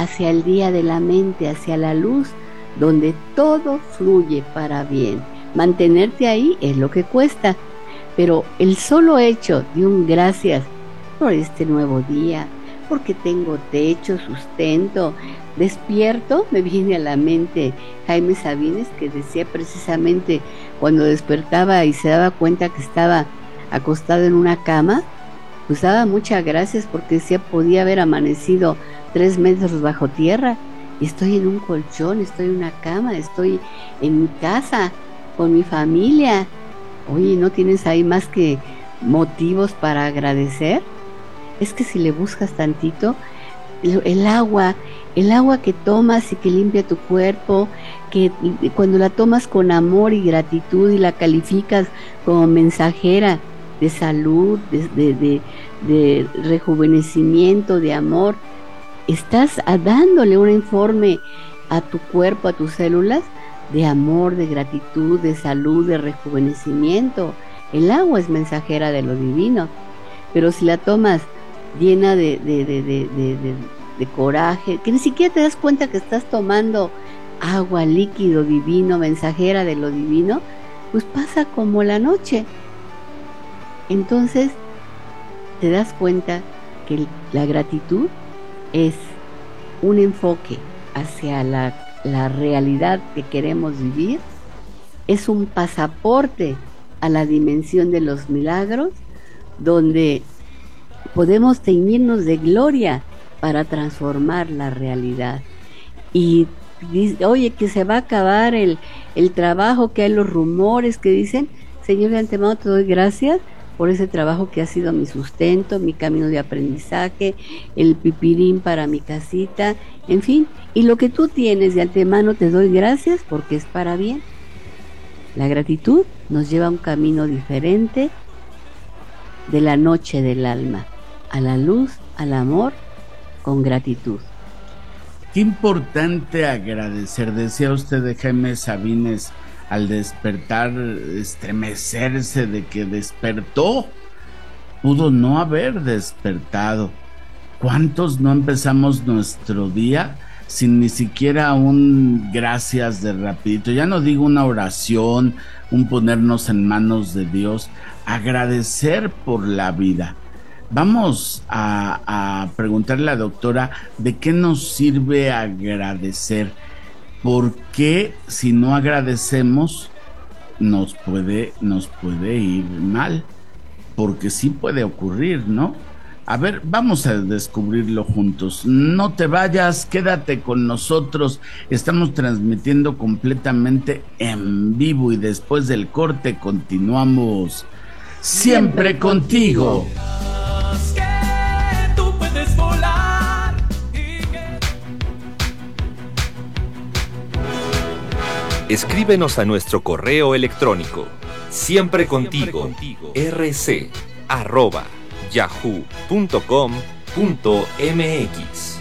hacia el día de la mente, hacia la luz, donde todo fluye para bien. Mantenerte ahí es lo que cuesta, pero el solo hecho de un gracias por este nuevo día, porque tengo techo, sustento, despierto, me viene a la mente Jaime Sabines, que decía precisamente cuando despertaba y se daba cuenta que estaba acostado en una cama, pues daba muchas gracias porque decía podía haber amanecido 3 metros bajo tierra y estoy en un colchón, estoy en una cama, estoy en mi casa con mi familia. Oye, ¿no tienes ahí más que motivos para agradecer? Es que si le buscas tantito, el agua que tomas y que limpia tu cuerpo, que cuando la tomas con amor y gratitud y la calificas como mensajera de salud, de rejuvenecimiento, de amor, estás dándole un informe a tu cuerpo, a tus células, de amor, de gratitud, de salud, de rejuvenecimiento. El agua es mensajera de lo divino, pero si la tomas llena de coraje, que ni siquiera te das cuenta que estás tomando agua, líquido divino, mensajera de lo divino, pues pasa como la noche. Entonces te das cuenta que la gratitud es un enfoque hacia la realidad que queremos vivir, es un pasaporte a la dimensión de los milagros, donde podemos teñirnos de gloria para transformar la realidad. Y oye, que se va a acabar el trabajo, que hay los rumores que dicen, Señor, de antemano te doy gracias por ese trabajo que ha sido mi sustento, mi camino de aprendizaje, el pipirín para mi casita, en fin, y lo que tú tienes de antemano te doy gracias porque es para bien. La gratitud nos lleva a un camino diferente de la noche del alma, a la luz, al amor, con gratitud. Qué importante agradecer, decía usted de Jaime Sabines, al despertar, estremecerse de que despertó, pudo no haber despertado. ¿Cuántos no empezamos nuestro día sin ni siquiera un gracias de rapidito? Ya no digo una oración, un ponernos en manos de Dios, agradecer por la vida. Vamos a preguntarle a la doctora de qué nos sirve agradecer. ¿Por qué si no agradecemos nos puede ir mal? Porque sí puede ocurrir, ¿no? A ver, vamos a descubrirlo juntos. No te vayas, quédate con nosotros. Estamos transmitiendo completamente en vivo y después del corte continuamos siempre contigo. Escríbenos a nuestro correo electrónico siemprecontigo@yahoo.com.mx.